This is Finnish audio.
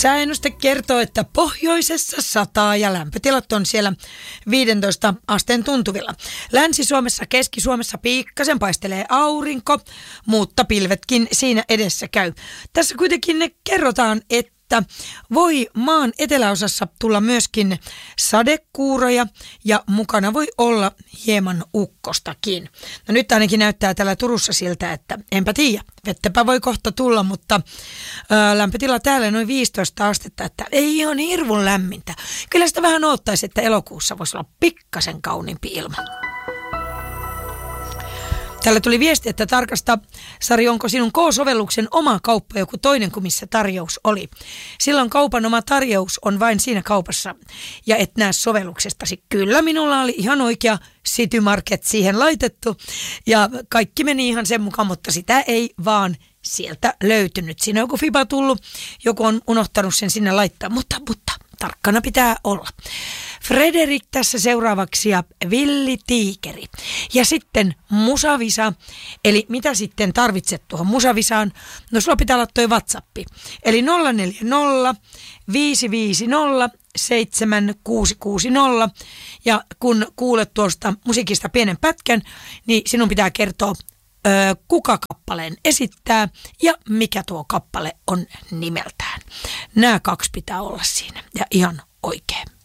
Sääennuste kertoo, että pohjoisessa sataa ja lämpötilat on siellä 15 asteen tuntuvilla. Länsi-Suomessa, Keski-Suomessa pikkasen paistelee aurinko, mutta pilvetkin siinä edessä käy. Tässä kuitenkin ne kerrotaan, että voi maan eteläosassa tulla myöskin sadekuuroja ja mukana voi olla hieman ukkostakin. No nyt ainakin näyttää täällä Turussa siltä, että enpä tiedä, vettepä voi kohta tulla, mutta lämpötila täällä noin 15 astetta, että ei ihan hirvun lämmintä. Kyllä sitä vähän odottaisi, että elokuussa voisi olla pikkasen kauniimpi ilma. Täällä tuli viesti, että tarkasta, Sari, onko sinun K-sovelluksen oma kauppa joku toinen kuin missä tarjous oli. Silloin kaupan oma tarjous on vain siinä kaupassa ja et näe sovelluksestasi. Kyllä, minulla oli ihan oikea City Market siihen laitettu ja kaikki meni ihan sen mukaan, mutta sitä ei vaan sieltä löytynyt. Siinä on joku fiba tullut, joku on unohtanut sen sinne laittaa, mutta tarkkana pitää olla. Frederik tässä seuraavaksi ja Villi Tiikeri. Ja sitten Musavisa. Eli mitä sitten tarvitset tuohon Musavisaan? No sulla pitää olla toi WhatsApp. Eli 040 550 7660. Ja kun kuulet tuosta musiikista pienen pätkän, niin sinun pitää kertoa, kuka kappaleen esittää ja mikä tuo kappale on nimeltään. Nämä kaksi pitää olla siinä ja ihan oikein.